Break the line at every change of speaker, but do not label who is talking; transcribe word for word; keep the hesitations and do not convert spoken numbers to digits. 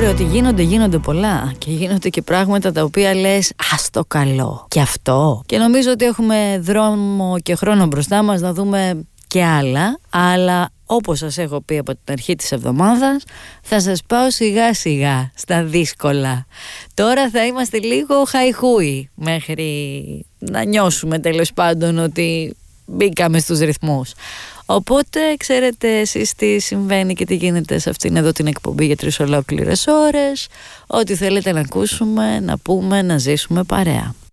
ότι γίνονται, γίνονται πολλά και γίνονται και πράγματα τα οποία λες ας το καλό και αυτό. Και νομίζω ότι έχουμε δρόμο και χρόνο μπροστά μας να δούμε και άλλα, αλλά όπως σας έχω πει από την αρχή της εβδομάδας, θα σας πάω σιγά σιγά στα δύσκολα. Τώρα θα είμαστε λίγο χαϊχούι μέχρι να νιώσουμε τέλος πάντων ότι μπήκαμε στους ρυθμούς. Οπότε ξέρετε εσείς τι συμβαίνει και τι γίνεται σε αυτήν εδώ την εκπομπή για τρεις ολόκληρες ώρες. Ό,τι θέλετε να ακούσουμε, να πούμε, να ζήσουμε παρέα.